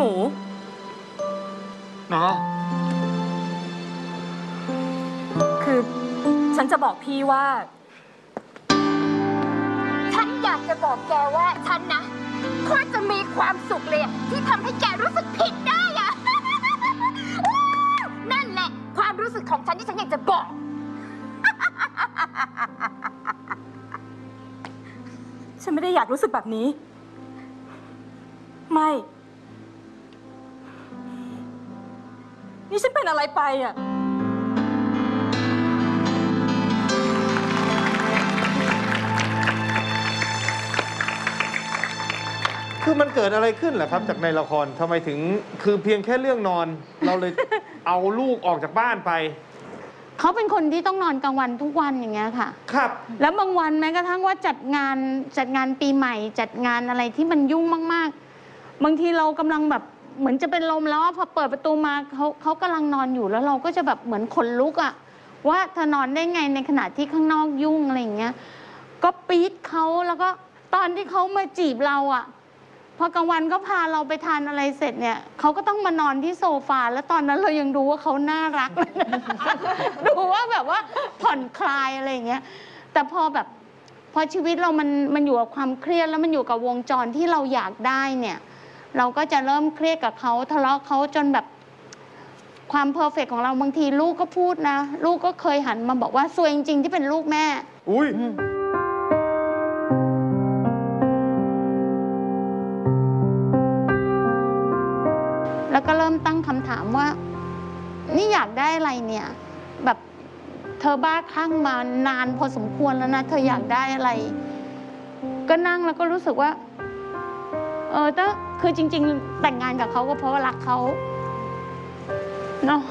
หมูเนาะคือฉันจะบอกพี่ว่าฉันอยากจะบอกแกว่าฉันนะโคตรจะมีความสุขเลยที่ทำให้แกรู้สึกผิดได้อะ นั่นแหละความรู้สึกของฉันที่ฉันอยากจะบอกฉันไม่ได้อยากรู้สึกแบบนี้ไม่นี่ฉันเป็นอะไรไปอ่ะคือมันเกิดอะไรขึ้นเหรอครับจากในละครทำไมถึงคือเพียงแค่เรื่องนอนเราเลย เอาลูกออกจากบ้านไปเขาเป็นคนที่ต้องนอนกลางวันทุกวันอย่างเงี้ยค่ะครับแล้วบางวันแม้กระทั่งว่าจัดงานปีใหม่จัดงานอะไรที่มันยุ่งมากๆบางทีเรากำลังแบบเหมือนจะเป็นลมแล้วพอเปิดประตูมาเขากำลังนอนอยู่แล้วเราก็จะแบบเหมือนขนลุกอะว่าเธอนอนได้ไงในขณะที่ข้างนอกยุ่งอะไรอย่างเงี้ยก็ปี๊ดเขาแล้วก็ตอนที่เขามาจีบเราอะพอกลางวันก็พาเราไปทานอะไรเสร็จเนี่ยเขาก็ต้องมานอนที่โซฟาแล้วตอนนั้นเรายังดูว่าเขาน่ารัก ดูว่าแบบว่าผ่อนคลายอะไรอย่างเงี้ยแต่พอชีวิตเรามันอยู่กับความเครียดแล้วมันอยู่กับวงจรที่เราอยากได้เนี่ยเราก็จะเริ่มเครียดกับเขาทะเลาะเขาจนแบบความเพอร์เฟกต์ของเราบางทีลูกก็พูดนะลูกก็เคยหันมาบอกว่าซวยจริงๆที่เป็นลูกแม่อุ้ยแล้วก็เริ่มตั้งคำถามว่านี่อยากได้อะไรเนี่ยแบบเธอบ้าคลั่งมานานพอสมควรแล้วนะเธออยากได้อะไรก็นั่งแล้วก็รู้สึกว่าแต่คือจริงๆแต่งงานกับเขาก็เพราะว่ารักเขาเนาะ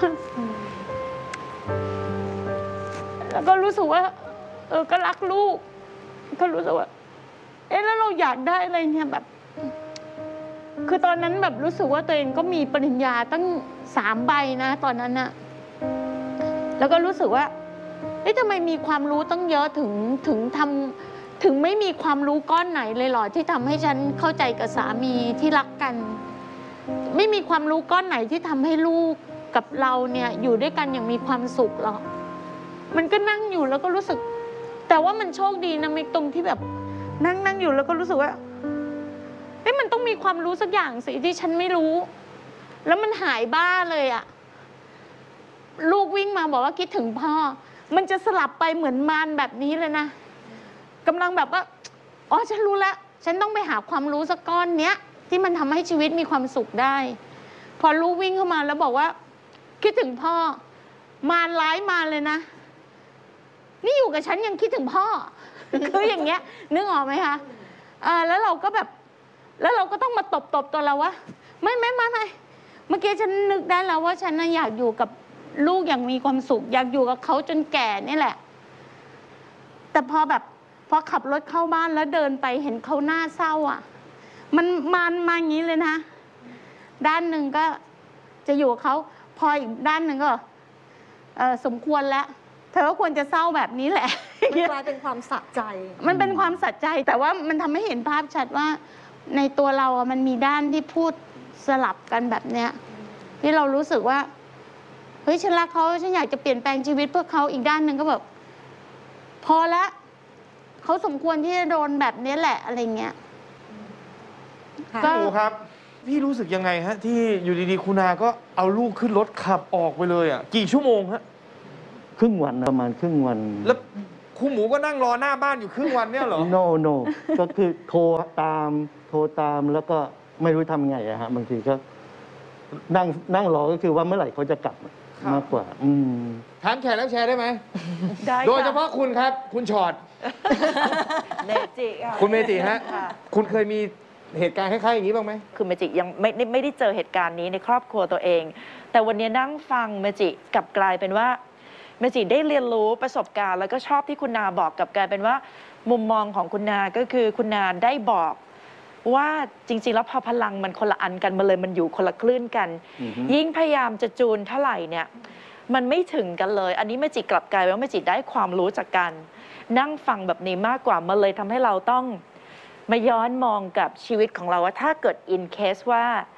แล้วก็รู้สึกว่าก็รักลูกก็รู้สึกว่าแล้วเราอยากได้อะไรเนี่ยแบบคือตอนนั้นแบบรู้สึกว่าตัวเองก็มีปริญญาตั้ง3 ใบนะตอนนั้นน่ะแล้วก็รู้สึกว่าทำไมมีความรู้ตั้งเยอะถึงไม่มีความรู้ก้อนไหนเลยหรอที่ทำให้ฉันเข้าใจกับสามีที่รักกันไม่มีความรู้ก้อนไหนที่ทำให้ลูกกับเราเนี่ยอยู่ด้วยกันอย่างมีความสุขหรอมันก็นั่งอยู่แล้วก็รู้สึกแต่ว่ามันโชคดีนะมิกตรงที่แบบนั่งอยู่แล้วก็รู้สึกว่ามันต้องมีความรู้สักอย่างสิที่ฉันไม่รู้แล้วมันหายบ้าเลยอะลูกวิ่งมาบอกว่าคิดถึงพ่อมันจะสลับไปเหมือนมารแบบนี้เลยนะกำลังแบบว่าอ๋อฉันรู้แล้วฉันต้องไปหาความรู้สักก้อนเนี้ยที่มันทำให้ชีวิตมีความสุขได้พอลูกวิ่งเข้ามาแล้วบอกว่าคิดถึงพ่อมารร้ายมาเลยนะนี่อยู่กับฉันยังคิดถึงพ่อ คืออย่างเงี้ยนึกออกไหมคะแล้วเราก็แบบแล้วเราก็ต้องมาตบตัวเราว่าไม่เมื่อกี้ฉันนึกได้แล้วว่าฉันอยากอยู่กับลูกอย่างมีความสุขอยากอยู่กับเขาจนแก่นี่แหละแต่พอขับรถเข้าบ้านแล้วเดินไปเห็นเขาหน้าเศร้าอ่ะมันมาอย่างนี้เลยนะด้านหนึ่งก็จะอยู่กับเขาพออีกด้านหนึ่งก็สมควรแล้วเธอก็ควรจะเศร้าแบบนี้แหละมันกลายเป็นความสะใจมันเป็นความสะใจแต่ว่ามันทำให้เห็นภาพชัดว่าในตัวเราอะมันมีด้านที่พูดสลับกันแบบเนี้ยที่เรารู้สึกว่าเฮ้ยฉันรักเขาฉันอยากจะเปลี่ยนแปลงชีวิตเพื่อเขาอีกด้านหนึ่งก็แบบพอละเขาสมควรที่จะโดนแบบนี้แหละอะไรเงี้ยก็ครับพี่รู้สึกยังไงฮะที่อยู่ดีๆคุณอาก็เอาลูกขึ้นรถขับออกไปเลยอ่ะกี่ชั่วโมงฮะครึ่งวันประมาณครึ่งวันแล้วคุณหมูก็นั่งรอหน้าบ้านอยู่ครึ่งวันเนี่ยเหรอ no ก็คือโทรตามแล้วก็ไม่รู้ทำไงอะฮะบางทีก็นั่งรอก็คือว่าเมื่อไหร่เขาจะกลับมากกว่าถามแชร์แล้วแชร์ได้ไหมได้โดยเฉพาะคุณครับคุณชอดเมจิค่ะคุณเมจิฮะคุณเคยมีเหตุการณ์คล้ายๆอย่างนี้บ้างไหมคือเมจิยังไม่ได้เจอเหตุการณ์นี้ในครอบครัวตัวเองแต่วันนี้นั่งฟังเมจิกลับกลายเป็นว่าเมจิได้เรียนรู้ประสบการณ์แล้วก็ชอบที่คุณนาบอกกลับกลายเป็นว่ามุมมองของคุณนาก็คือคุณนาได้บอกว่าจริงๆแล้วพอพลังมันคนละอันกันมาเลยมันอยู่คนละคลื่นกันยิ่งพยายามจะจูนเท่าไหร่เนี่ยมันไม่ถึงกันเลยอันนี้เมจิกลับกลายเป็นว่าเมจิได้ความรู้จากการนั่งฟังแบบนี้มากกว่ามันเลยทำให้เราต้องมาย้อนมองกับชีวิตของเราว่าถ้าเกิด in case ว่า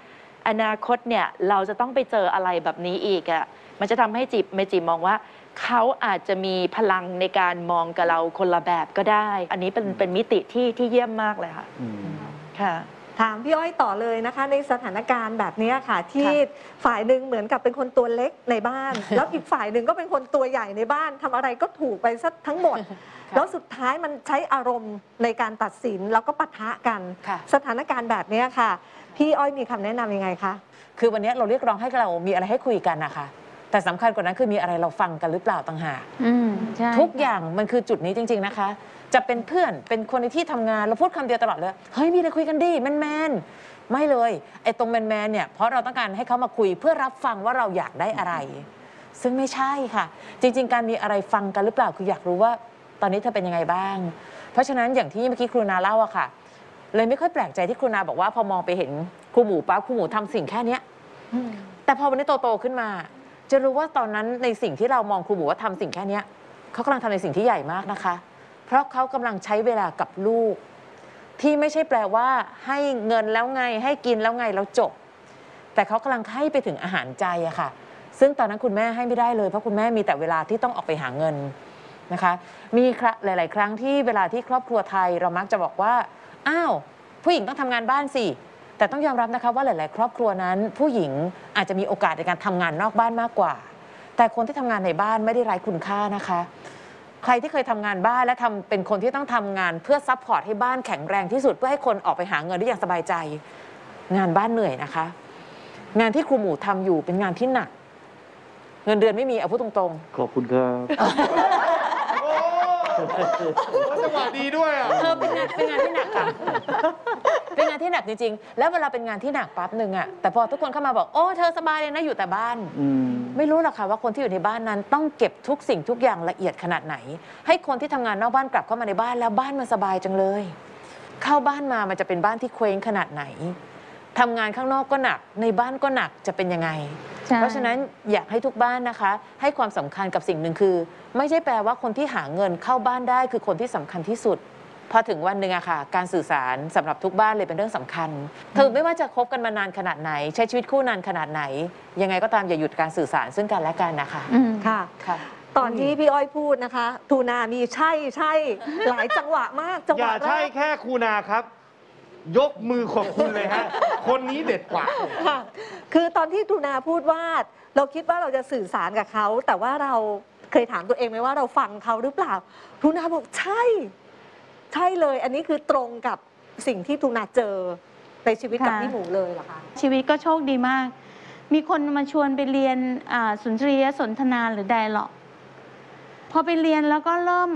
อนาคตเนี่ยเราจะต้องไปเจออะไรแบบนี้อีกอะมันจะทำให้เมจิมองว่าเขาอาจจะมีพลังในการมองกับเราคนละแบบก็ได้ อันนี้เป็นมิติที่เยี่ยมมากเลยค่ะค่ะถามพี่อ้อยต่อเลยนะคะ ในสถานการณ์แบบนี้ค่ะ ที่ฝ่ายหนึ่งเหมือนกับเป็นคนตัวเล็กในบ้าน แล้วอีกฝ่ายหนึ่งก็เป็นคนตัวใหญ่ในบ้านทำอะไรก็ถูกไปซะทั้งหมด แล้วสุดท้ายมันใช้อารมณ์ในการตัดสินแล้วก็ปะทะกัน สถานการณ์แบบนี้ค่ะ พี่อ้อยมีคำแนะนำยังไงคะคือวันนี้เราเรียกร้องให้เรามีอะไรให้คุยกันนะคะแต่สำคัญกว่านั้นคือมีอะไรเราฟังกันหรือเปล่าต่างหากใช่ทุกอย่างมันคือจุดนี้จริงๆนะคะจะเป็นเพื่อนเป็นคนในที่ทำงานเราพูดคำเดียวตลอดเลยเฮ้ยมีอะไรคุยกันดิแมนๆไม่เลยไอ้ตรงแมนๆเนี่ยเพราะเราต้องการให้เขามาคุยเพื่อรับฟังว่าเราอยากได้อะไร ซึ่งไม่ใช่ค่ะจริงๆการมีอะไรฟังกันหรือเปล่าคืออยากรู้ว่าตอนนี้เธอเป็นยังไงบ้างเพราะฉะนั้นอย่างที่เมื่อกี้ครูนาเล่าอะค่ะเลยไม่ค่อยแปลกใจที่ครูนาบอกว่าพอมองไปเห็นครูหมูปั๊บครูหมูทำสิ่งแค่เนี้ยแต่พอวันนี้โตๆขึ้นมาจะรู้ว่าตอนนั้นในสิ่งที่เรามองครูหมูว่าทำสิ่งแค่เนี้ยเขากำลังทำในสิ่งที่ใหญ่มากนะคะเพราะเขากำลังใช้เวลากับลูกที่ไม่ใช่แปลว่าให้เงินแล้วไงให้กินแล้วไงแล้วจบแต่เขากำลังให้ไปถึงอาหารใจอะค่ะซึ่งตอนนั้นคุณแม่ให้ไม่ได้เลยเพราะคุณแม่มีแต่เวลาที่ต้องออกไปหาเงินนะคะมีหลายๆครั้งที่เวลาที่ครอบครัวไทยเรามักจะบอกว่าอ้าวผู้หญิงต้องทำงานบ้านสิแต่ต้องยอมรับนะคะว่าหลายๆครอบครัวนั้นผู้หญิงอาจจะมีโอกาสในการทำงานนอกบ้านมากกว่าแต่คนที่ทำงานในบ้านไม่ได้ไร้คุณค่านะคะใครที่เคยทำงานบ้านและเป็นคนที่ต้องทำงานเพื่อซัพพอร์ตให้บ้านแข็งแรงที่สุดเพื่อให้คนออกไปหาเงินได้อย่างสบายใจงานบ้านเหนื่อยนะคะงานที่ครูหมูทำอยู่เป็นงานที่หนักเงินเดือนไม่มีเอาพูดตรงขอบคุณครับโอ้จังหวะดีด้วยอ่ะเป็นงานที่หนักค่ะเป็นงานที่หนักจริงๆแล้วเวลาเป็นงานที่หนักปั๊บหนึ่งอะแต่พอทุกคนเข้ามาบอกโอ้เธอสบายเลยนะอยู่แต่บ้านไม่รู้หรอกค่ะว่าคนที่อยู่ในบ้านนั้นต้องเก็บทุกสิ่งทุกอย่างละเอียดขนาดไหนให้คนที่ทำงานนอกบ้านกลับเข้ามาในบ้านแล้วบ้านมันสบายจังเลยเข้าบ้านมามันจะเป็นบ้านที่เคว้งขนาดไหนทำงานข้างนอกก็หนักในบ้านก็หนักจะเป็นยังไงเพราะฉะนั้นอยากให้ทุกบ้านนะคะให้ความสำคัญกับสิ่งหนึ่งคือไม่ใช่แปลว่าคนที่หาเงินเข้าบ้านได้คือคนที่สำคัญที่สุดพอถึงวันหนึ่งอะค่ะการสื่อสารสำหรับทุกบ้านเลยเป็นเรื่องสำคัญถึงไม่ว่าจะคบกันมานานขนาดไหนใช้ชีวิตคู่นานขนาดไหนยังไงก็ตามอย่าหยุดการสื่อสารซึ่งกันและกันนะคะค่ะตอนที่พี่อ้อยพูดนะคะทูนามีใช่หลายจังหวะมากจังหะอย่าวใช่แค่ครูนาครับยกมือขอบคุณเลยฮะคนนี้เด็ดกว่าค่ะคือตอนที่ทูนาพูดว่าเราคิดว่าเราจะสื่อสารกับเขาแต่ว่าเราเคยถามตัวเองไหมว่าเราฟังเขาหรือเปล่าทูนาบอกใช่เลยอันนี้คือตรงกับสิ่งที่ทูนาเจอในชีวิตกับพี่หมูเลยเหรอคะชีวิตก็โชคดีมากมีคนมาชวนไปเรียนสุนทรียสนทนาหรือไดร็อกพอไปเรียนแล้วก็เริ่ม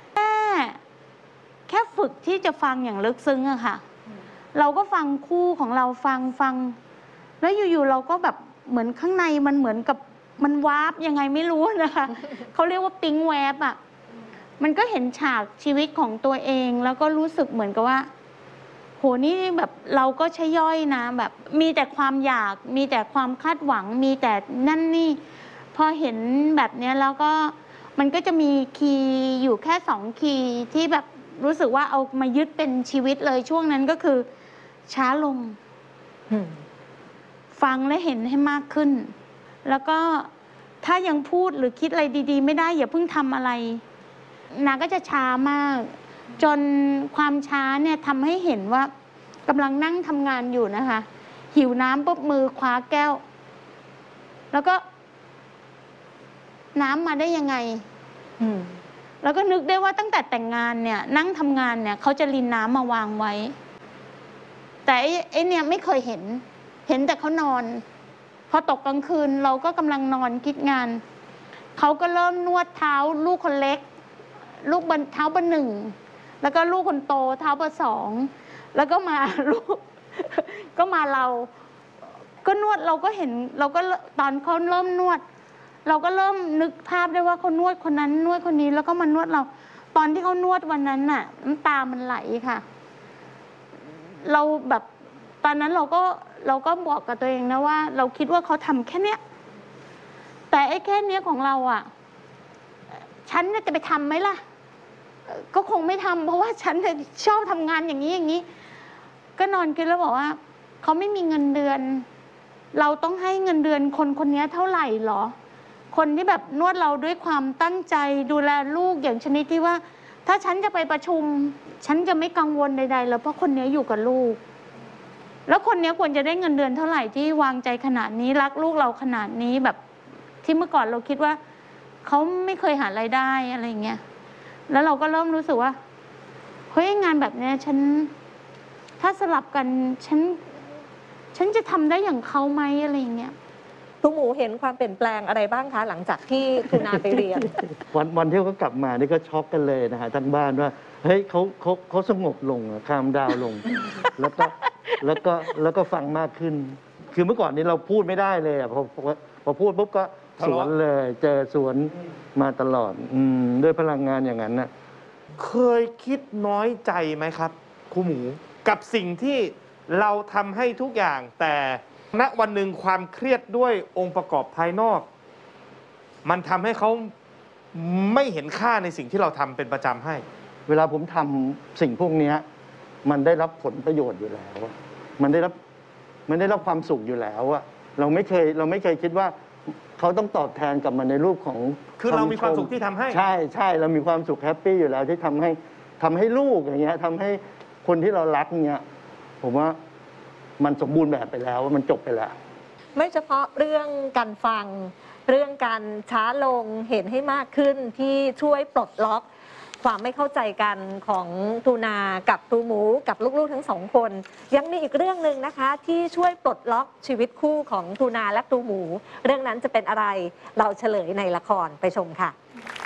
แค่ฝึกที่จะฟังอย่างลึกซึ้งอะค่ะเราก็ฟังคู่ของเราฟังแล้วอยู่ๆเราก็แบบเหมือนข้างในมันเหมือนกับมันวาร์ปยังไงไม่รู้นะคะเขาเรียกว่าปิ๊งแวบอะมันก็เห็นฉากชีวิตของตัวเองแล้วก็รู้สึกเหมือนกับว่าโหนี่แบบเราก็ใช่ย่อยนะแบบมีแต่ความอยากมีแต่ความคาดหวังมีแต่นั่นนี่พอเห็นแบบนี้แล้วก็มันก็จะมีคีย์อยู่แค่2คีย์ที่แบบรู้สึกว่าเอามายึดเป็นชีวิตเลยช่วงนั้นก็คือช้าลงฟังและเห็นให้มากขึ้นแล้วก็ถ้ายังพูดหรือคิดอะไรดีๆไม่ได้อย่าเพิ่งทำอะไรนาก็จะช้ามากจนความช้าเนี่ยทำให้เห็นว่ากำลังนั่งทำงานอยู่นะคะหิวน้ำปุ๊บมือคว้าแก้วแล้วก็น้ำมาได้ยังไงแล้วก็นึกได้ว่าตั้งแต่แต่งงานเนี่ยนั่งทำงานเนี่ยเขาจะรินน้ำมาวางไว้แต่ไอ้เนี่ยไม่เคยเห็นแต่เขานอนพอตกกลางคืนเราก็กำลังนอนคิดงานเขาก็เริ่มนวดเท้าลูกคนเล็กลูกเท้าเบอร์ 1แล้วก็ลูกคนโตเท้าเบอร์ 2แล้วก็มาลูกก็มาเราก็นวดเราก็เห็นเราก็ตอนเขาเริ่มนวดเราก็เริ่มนึกภาพได้ว่าเขานวดคนนั้นนวดคนนี้แล้วก็มานวดเราตอนที่เขานวดวันนั้นน่ะน้ำตามันไหลค่ะเราแบบตอนนั้นเราก็บอกกับตัวเองนะว่าเราคิดว่าเขาทำแค่เนี้ยแต่ไอ้แค่เนี้ยของเราอ่ะฉันจะไปทำไหมล่ะก็คงไม่ทำเพราะว่าฉันชอบทำงานอย่างนี้ก็นอนกินแล้วบอกว่าเขาไม่มีเงินเดือนเราต้องให้เงินเดือนคนคนนี้เท่าไหร่หรอ คนที่แบบนวดเราด้วยความตั้งใจดูแลลูกอย่างชนิดที่ว่า ถ้าฉันจะไปประชุม ฉันจะไม่กังวลใดๆแล้วเพราะคนนี้อยู่กับลูก แล้วคนนี้ควรจะได้เงินเดือนเท่าไหร่ที่วางใจขนาดนี้รักลูกเราขนาดนี้แบบที่เมื่อก่อนเราคิดว่าเขาไม่เคยหารายได้อะไรเงี้ยแล้วเราก็เริ่มรู้สึกว่าเฮ้ยงานแบบนี้ฉันถ้าสลับกันฉันจะทำได้อย่างเขาไหมอะไรเงี้ยครูหมูเห็นความเปลี่ยนแปลงอะไรบ้างคะหลังจากที่ครูนาไปเรียนวันที่เขากลับมานี่ก็ช็อกกันเลยนะฮะทั้งบ้านว่าเฮ้ยเขาสงบลงคามดาวลง แล้วก็ฟังมากขึ้น คือเมื่อก่อนนี้เราพูดไม่ได้เลยอะพอพูดปุ๊บก็สวนเลย เจอสวนมาตลอดด้วยพลังงานอย่างนั้นน่ะเคยคิดน้อยใจไหมครับครูหมูกับสิ่งที่เราทำให้ทุกอย่างแต่ณวันหนึ่งความเครียดด้วยองค์ประกอบภายนอก มันทำให้เขาไม่เห็นค่าในสิ่งที่เราทำเป็นประจำให้เวลาผมทำสิ่งพวกเนี้ยมันได้รับผลประโยชน์อยู่แล้วอะมันได้รับความสุขอยู่แล้วอะเราไม่เคยคิดว่าเขาต้องตอบแทนกลับมาในรูปของคือเรามีความสุขที่ทำให้ใช่เรามีความสุขแฮปปี้อยู่แล้วที่ทำให้ลูกอย่างเงี้ยทำให้คนที่เรารักเงี้ยผมว่ามันสมบูรณ์แบบไปแล้วมันจบไปแล้วไม่เฉพาะเรื่องการฟังเรื่องการช้าลงเห็นให้มากขึ้นที่ช่วยปลดล็อกความไม่เข้าใจกันของทูนากับครูหมูกับลูกๆทั้งสองคนยังมีอีกเรื่องหนึ่งนะคะที่ช่วยปลดล็อกชีวิตคู่ของทูนาและครูหมูเรื่องนั้นจะเป็นอะไรเราเฉลยในละครไปชมค่ะ